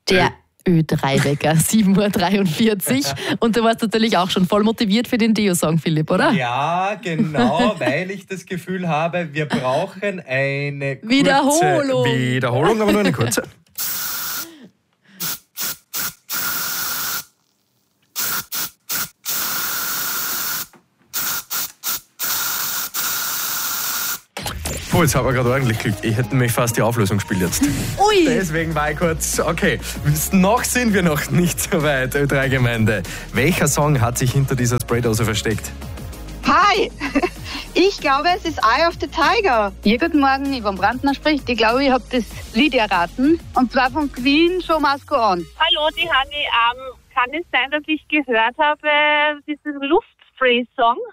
Der Ö3-Wecker, 7.43 Uhr. Und du warst natürlich auch schon voll motiviert für den Deo-Song, Philipp, oder? Ja, genau, weil ich das Gefühl habe, wir brauchen eine kurze Wiederholung, aber nur eine kurze. Oh, jetzt haben wir gerade ordentlich Glück. Ich hätte nämlich fast die Auflösung gespielt jetzt. Ui! Deswegen war ich kurz, okay, noch sind wir noch nicht so weit, Ö3-Gemeinde. Welcher Song hat sich hinter dieser Spraydose versteckt? Hi, ich glaube, es ist Eye of the Tiger. Ja, guten Morgen, Yvonne Brandner spricht. Ich glaube, ich habe das Lied erraten. Und zwar von Queen, Show Must Go On. Hallo, die Hanni. Kann es sein, dass ich gehört habe, diesen Luftspray-Song?